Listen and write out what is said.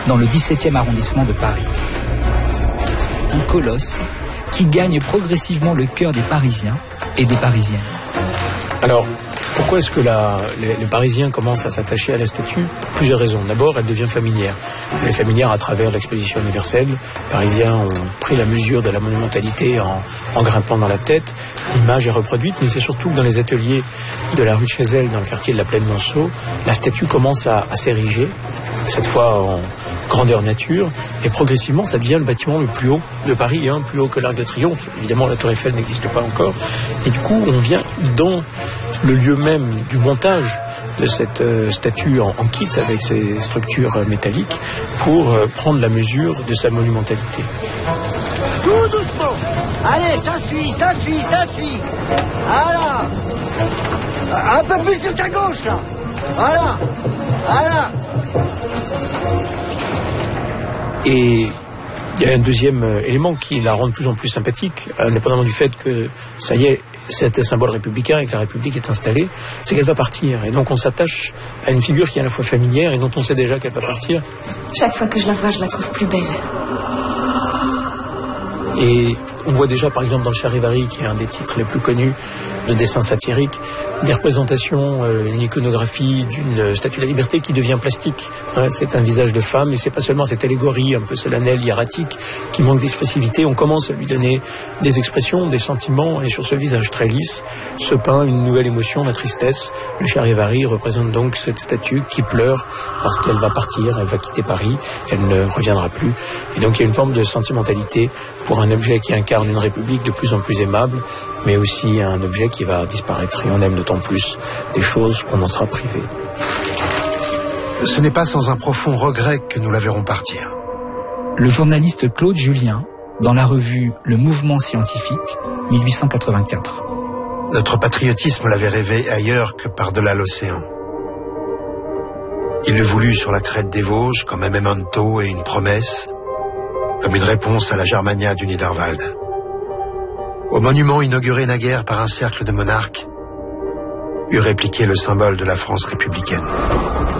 dans le 17e arrondissement de Paris. Un colosse qui gagne progressivement le cœur des Parisiens et des Parisiennes. Alors, pourquoi est-ce que les Parisiens commencent à s'attacher à la statue? Pour plusieurs raisons. D'abord, elle devient familière. Elle est familière à travers l'exposition universelle. Les Parisiens ont pris la mesure de la monumentalité en grimpant dans la tête. L'image est reproduite, mais c'est surtout que dans les ateliers de la rue de Chazelles, dans le quartier de la Plaine Monceau, la statue commence à s'ériger, cette fois en grandeur nature, et progressivement ça devient le bâtiment le plus haut de Paris, plus haut que l'Arc de Triomphe. Évidemment la Tour Eiffel n'existe pas encore, et du coup on vient dans le lieu même du montage de cette statue en kit avec ses structures métalliques pour prendre la mesure de sa monumentalité. Tout doucement. Allez, ça suit. Voilà. Un peu plus sur ta gauche là. Voilà. Et il y a un deuxième élément qui la rend de plus en plus sympathique, indépendamment du fait que, ça y est, c'est un symbole républicain et que la République est installée, c'est qu'elle va partir. Et donc on s'attache à une figure qui est à la fois familière et dont on sait déjà qu'elle va partir. Chaque fois que je la vois, je la trouve plus belle. Et on voit déjà, par exemple, dans le Charivari, qui est un des titres les plus connus de dessin satirique, des représentations, une iconographie d'une statue de la liberté qui devient plastique. C'est un visage de femme, et c'est pas seulement cette allégorie un peu solennelle, hiératique, qui manque d'expressivité. On commence à lui donner des expressions, des sentiments, et sur ce visage très lisse se peint une nouvelle émotion, la tristesse. Le Charivari représente donc cette statue qui pleure parce qu'elle va partir, elle va quitter Paris, elle ne reviendra plus. Et donc il y a une forme de sentimentalité pour un objet qui incarne une république de plus en plus aimable, mais aussi un objet qui va disparaître, et on aime d'autant plus des choses qu'on en sera privé. Ce n'est pas sans un profond regret que nous la verrons partir. Le journaliste Claude Julien, dans la revue Le Mouvement Scientifique, 1884. Notre patriotisme l'avait rêvé ailleurs que par-delà l'océan. Il le voulut sur la crête des Vosges comme un memento et une promesse, comme une réponse à la Germania du Niederwald. Au monument inauguré naguère par un cercle de monarques, eut répliqué le symbole de la France républicaine.